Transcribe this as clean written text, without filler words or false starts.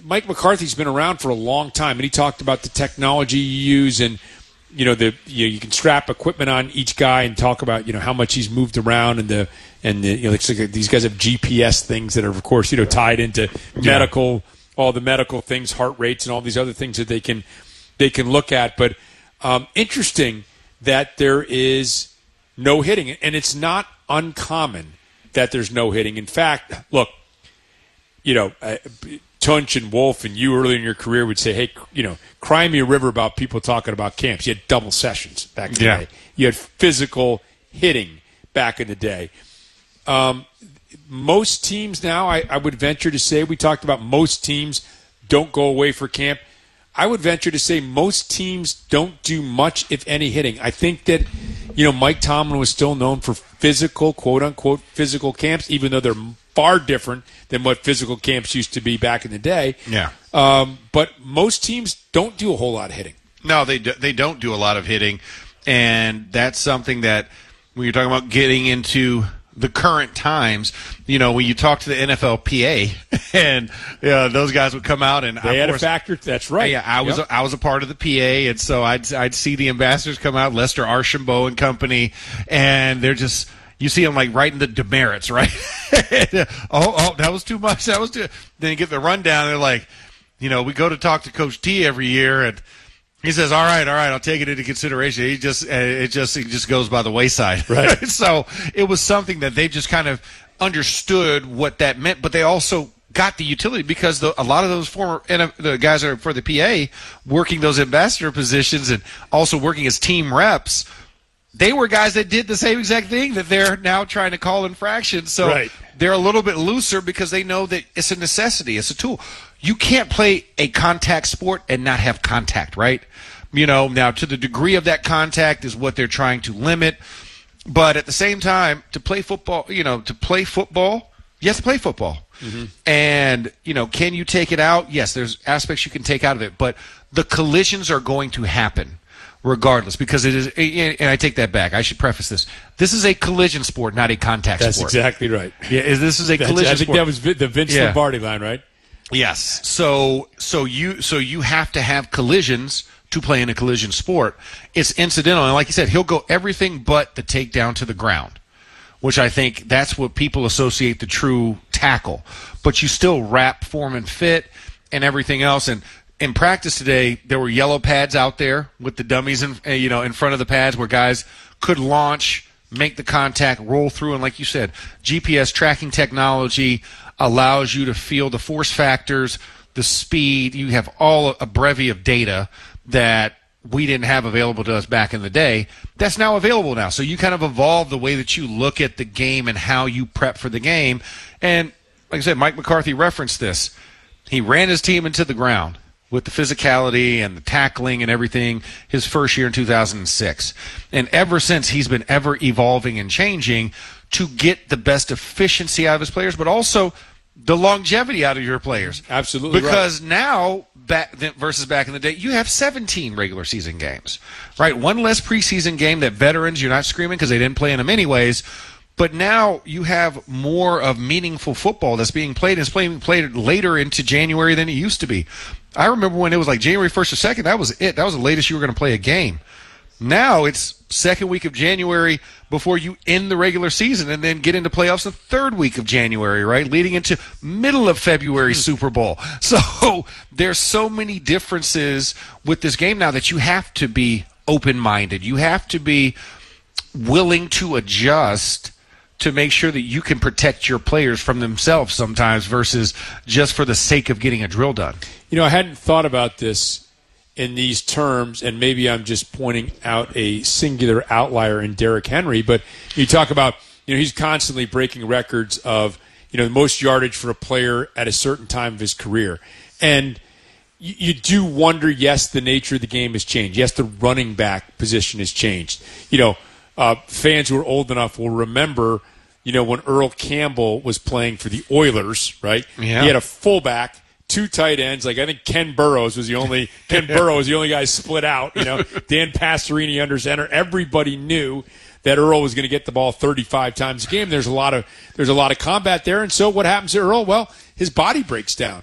Mike McCarthy's been around for a long time, and he talked about the technology you use, and you can strap equipment on each guy and talk about how much he's moved around, and it's like these guys have GPS things that are, of course, tied into medical, all the medical things, heart rates, and all these other things that they can look at. But interesting that there is no hitting, and it's not uncommon that there's no hitting. In fact, look, Tunch and Wolf and you early in your career would say, hey, cry me a river about people talking about camps. You had double sessions back in the day. You had physical hitting back in the day. Most teams now, I would venture to say, we talked about most teams don't go away for camp. I would venture to say most teams don't do much, if any, hitting. I think that, Mike Tomlin was still known for physical, quote-unquote, physical camps, even though they're far different than what physical camps used to be back in the day. Yeah. But most teams don't do a whole lot of hitting. No, they don't do a lot of hitting, and that's something that when you're talking about getting into the current times, when you talk to the NFLPA, and those guys would come out and they had a factor. That's right. Yeah, I was a part of the PA, and so I'd see the ambassadors come out, Lester Archambault and company, and they're just. You see them like writing the demerits, right? oh, that was too much. That was too. Then you get the rundown. They're like, we go to talk to Coach T every year, and he says, "All right, I'll take it into consideration." It just goes by the wayside, right? So it was something that they just kind of understood what that meant, but they also got the utility because a lot of those the guys that are for the PA working those ambassador positions and also working as team reps. They were guys that did the same exact thing that they're now trying to call infractions. So They're a little bit looser because they know that it's a necessity. It's a tool. You can't play a contact sport and not have contact, right? Now to the degree of that contact is what they're trying to limit. But at the same time, to play football, you have to play football. Mm-hmm. And, can you take it out? Yes, there's aspects you can take out of it. But the collisions are going to happen. Regardless, because it is, and I take that back. I should preface this. This is a collision sport, not a contact sport. That's exactly right. Yeah, this is a collision sport. I think that was the Vince Lombardi line, right? Yes. So you have to have collisions to play in a collision sport. It's incidental, and like you said, he'll go everything but the takedown to the ground, which I think that's what people associate the true tackle. But you still wrap, form, and fit, and everything else, and. In practice today, there were yellow pads out there with the dummies in front of the pads where guys could launch, make the contact, roll through, and like you said, GPS tracking technology allows you to feel the force factors, the speed. You have all a brevy of data that we didn't have available to us back in the day. That's now available now. So you kind of evolve the way that you look at the game and how you prep for the game. And like I said, Mike McCarthy referenced this. He ran his team into the ground with the physicality and the tackling and everything his first year in 2006. And ever since, he's been ever evolving and changing to get the best efficiency out of his players, but also the longevity out of your players. Absolutely. Because now, versus back in the day, you have 17 regular season games, right? One less preseason game that veterans, you're not screaming because they didn't play in them anyways. But now you have more of meaningful football that's being played. It's being played later into January than it used to be. I remember when it was like January 1st or 2nd, that was it. That was the latest you were going to play a game. Now it's second week of January before you end the regular season and then get into playoffs the third week of January, right? Leading into middle of February Super Bowl. So there's so many differences with this game now that you have to be open-minded. You have to be willing to adjust to make sure that you can protect your players from themselves sometimes versus just for the sake of getting a drill done. I hadn't thought about this in these terms, and maybe I'm just pointing out a singular outlier in Derrick Henry, but you talk about, he's constantly breaking records of, the most yardage for a player at a certain time of his career. And you do wonder, yes, the nature of the game has changed. Yes, the running back position has changed. Fans who are old enough will remember, when Earl Campbell was playing for the Oilers, right? Yeah. He had a fullback, two tight ends. Like I think Ken Burrows was the only guy split out. Dan Pastorini under center. Everybody knew that Earl was going to get the ball 35 times a game. There's a lot of combat there, and so what happens to Earl? Well, his body breaks down.